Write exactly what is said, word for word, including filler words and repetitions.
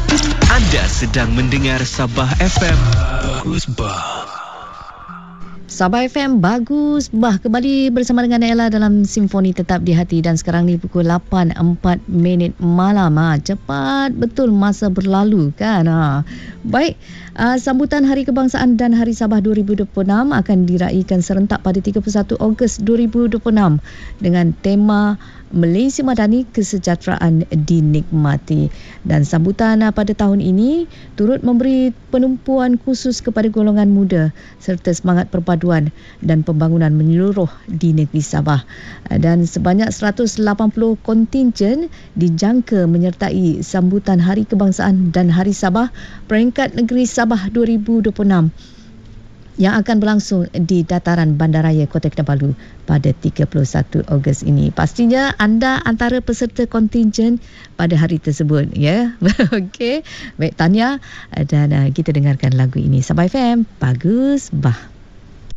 Anda sedang mendengar Sabah F M. Bagus Bah. Sabah F M Bagus Bah kembali bersama dengan Ella dalam Simfoni Tetap di Hati, dan sekarang ni pukul lapan empat minit malam. Ha, cepat betul masa berlalu kan. Ha. Baik, uh, sambutan Hari Kebangsaan dan Hari Sabah dua ribu dua puluh enam akan diraikan serentak pada tiga puluh satu Ogos dua ribu dua puluh enam dengan tema Malaysia Madani, Kesejahteraan Dinikmati. Dan sambutan pada tahun ini turut memberi penumpuan khusus kepada golongan muda serta semangat perpaduan dan pembangunan menyeluruh di negeri Sabah. Dan sebanyak seratus lapan puluh kontingen dijangka menyertai sambutan Hari Kebangsaan dan Hari Sabah peringkat negeri Sabah dua ribu dua puluh enam yang akan berlangsung di dataran Bandaraya Kota Kinabalu pada tiga puluh satu Ogos ini. Pastinya anda antara peserta kontingen pada hari tersebut, ya. Okey. Baik, Tanya, dan uh, kita dengarkan lagu ini. Sabah F M Bagus Bah.